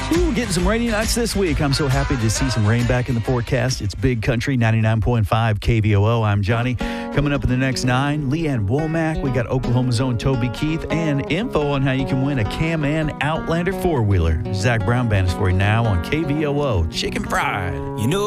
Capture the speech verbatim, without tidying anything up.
Ooh, getting some rainy nights this week. I'm so happy to see some rain back in the forecast. It's Big Country, ninety-nine point five K V O O. I'm Johnny. Coming up in the next nine, Leanne Womack. We got Oklahoma's own Toby Keith and info on how you can win a Can-Am Outlander four-wheeler. Zach Brown Band is for you now on K V O O. Chicken Fried. You know